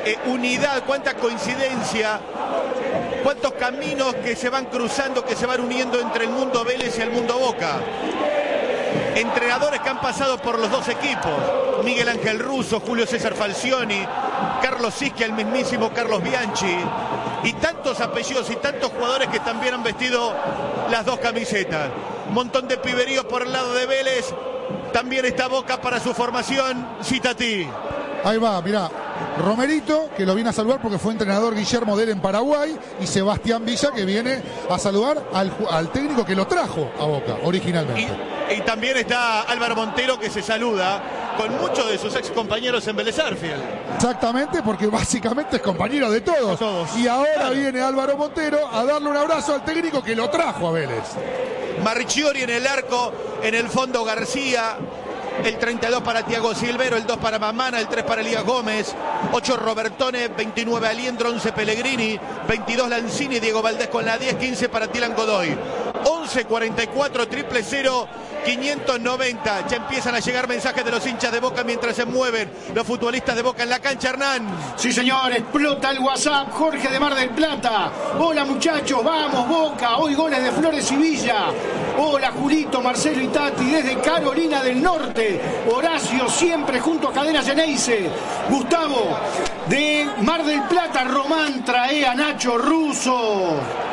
unidad, cuánta coincidencia, cuántos caminos que se van cruzando, que se van uniendo entre el mundo Vélez y el mundo Boca. Entrenadores que han pasado por los dos equipos: Miguel Ángel Russo, Julio César Falcioni, Carlos Sischi, el mismísimo Carlos Bianchi, y tantos apellidos y tantos jugadores que también han vestido las dos camisetas. Un montón de piberíos por el lado de Vélez. También está Boca para su formación. Citatí. Ahí va, mirá. Romerito, que lo viene a saludar porque fue entrenador Guillermo Del en Paraguay, y Sebastián Villa, que viene a saludar al técnico que lo trajo a Boca originalmente. Y también está Álvaro Montero, que se saluda con muchos de sus ex compañeros en Vélez Sarsfield. Exactamente, porque básicamente es compañero de todos. Y ahora viene Álvaro Montero a darle un abrazo al técnico que lo trajo a Vélez. Marchiori en el arco, en el fondo García. El 32 para Thiago Silvero, el 2 para Mamana, el 3 para Elías Gómez, 8 Robertone, 29 Aliendro, 11 Pellegrini, 22 Lanzini, Diego Valdés con la 10, 15 para Tilan Godoy. 11 44 000 590. Ya empiezan a llegar mensajes de los hinchas de Boca mientras se mueven los futbolistas de Boca en la cancha. Hernán. Sí, señor, explota el WhatsApp. Jorge de Mar del Plata. Hola, muchachos, vamos Boca. Hoy goles de Flores y Villa. Hola, Julito, Marcelo y Tati desde Carolina del Norte. Horacio siempre junto a Cadena Geneise. Gustavo de Mar del Plata. Román trae a Nacho Russo.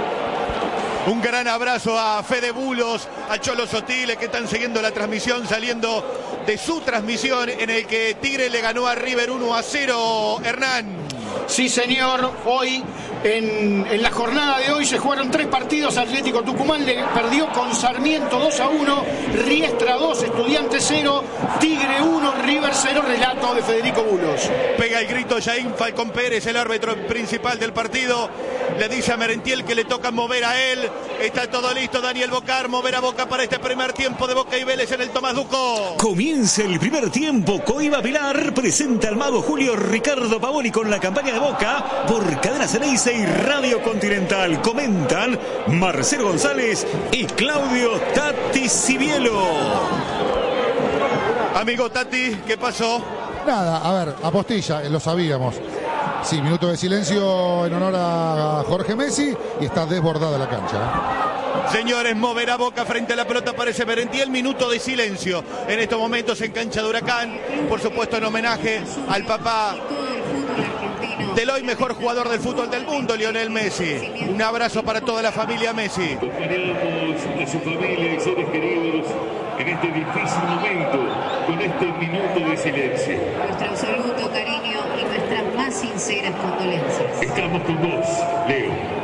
Un gran abrazo a Fede Bulos, a Cholo Sotile, que están siguiendo la transmisión, saliendo de su transmisión en el que Tigre le ganó a River 1-0. Hernán. Sí, señor. Hoy, en la jornada de hoy, se jugaron 3 partidos. Atlético Tucumán le perdió con Sarmiento 2-1, Riestra 2, Estudiantes 0, Tigre 1, River 0. Relato de Federico Bulos. Pega el grito Jaín Falcón Pérez, el árbitro principal del partido. Le dice a Merentiel que le toca mover a él. Está todo listo, Daniel Bocar. Mover a Boca para este primer tiempo de Boca y Vélez en el Tomás Duco. Comienza el primer tiempo. Coiba Pilar presenta al mago Julio Ricardo Pavoni con la campaña de Boca por Cadena Ceneice y Radio Continental. Comentan Marcelo González y Claudio Tati Cibielo. Amigo Tati, ¿qué pasó? Nada, a ver, apostilla, lo sabíamos. Sí, minuto de silencio en honor a Jorge Messi y está desbordada la cancha. Señores, moverá Boca frente a la pelota, aparece Merentiel. Minuto de silencio en estos momentos en cancha de Huracán. Por supuesto, en homenaje al papá del hoy mejor jugador del fútbol del mundo, Lionel Messi. Un abrazo para toda la familia Messi. Acompañamos a su familia y seres queridos en este difícil momento, con este minuto de silencio. Nuestro absoluto cariño y nuestras más sinceras condolencias. Estamos con vos, Leo.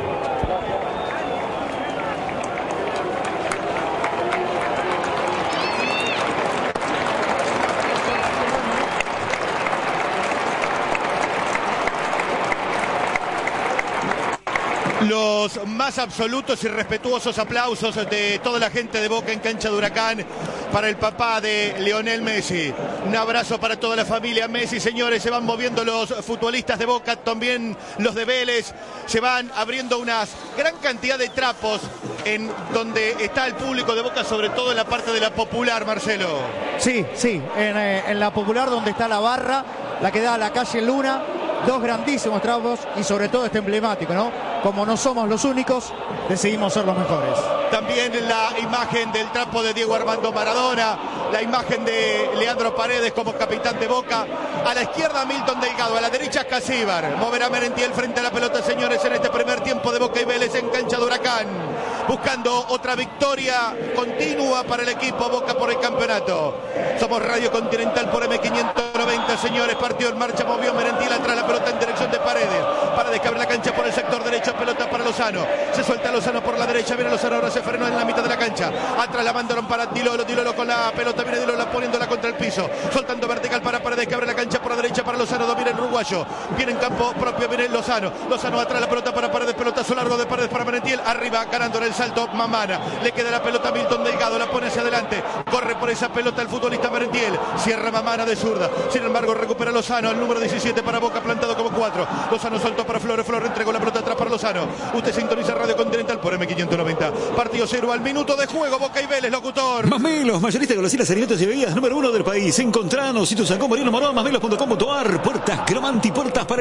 Los más absolutos y respetuosos aplausos de toda la gente de Boca en cancha de Huracán para el papá de Lionel Messi. Un abrazo para toda la familia Messi. Señores, se van moviendo los futbolistas de Boca, también los de Vélez. Se van abriendo una gran cantidad de trapos en donde está el público de Boca, sobre todo en la parte de la Popular, Marcelo. Sí, en la Popular, donde está la barra, la que da a la calle Luna. Dos grandísimos trapos y sobre todo este emblemático, ¿no? Como no somos los únicos, decidimos ser los mejores. También la imagen del trapo de Diego Armando Maradona, la imagen de Leandro Paredes como capitán de Boca. A la izquierda Milton Delgado, a la derecha Casíbar. Moverá Merentiel frente a la pelota, señores, en este primer tiempo de Boca y Vélez en cancha de Huracán. Buscando otra victoria continua para el equipo Boca por el campeonato. Somos Radio Continental por M590, señores. Partido en marcha, movió Merentiel atrás la pelota en dirección de Paredes. Paredes que abre la cancha por el sector derecho, pelota para Lozano. Se suelta Lozano por la derecha, viene Lozano, ahora se frenó en la mitad de la cancha. Atrás la mandaron para Dilolo, Dilolo con la pelota, viene Dilolo poniéndola contra el piso. Soltando vertical para Paredes que abre la cancha por la derecha para Lozano, domina el uruguayo. Viene en campo propio, viene Lozano. Lozano atrás la pelota para Paredes, pelotazo largo de Paredes para Merentiel. Arriba, ganando en el salto Mamana. Le queda la pelota a Milton Delgado, la pone hacia adelante. Corre por esa pelota el futbolista Merentiel. Cierra Mamana de zurda. Sin embargo, recupera Lozano, el número 17 para Boca, plantado como 4. Lozano soltó para Flores, Flores entregó la pelota atrás para Lozano. Usted sintoniza Radio Continental por M590. Partido 0 al minuto de juego, Boca y Vélez, locutor. Masmelos, mayorista de golosinas, alimentos y bebidas número 1 del país. Encontranos, Sitio San Mariano Morón, masmelos.com.ar. Puertas Cromanti, puertas para